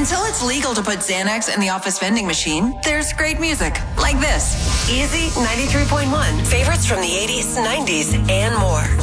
Until it's legal to put Xanax in the office vending machine, there's great music like this. Easy 93.1. Favorites from the 80s, 90s, and more.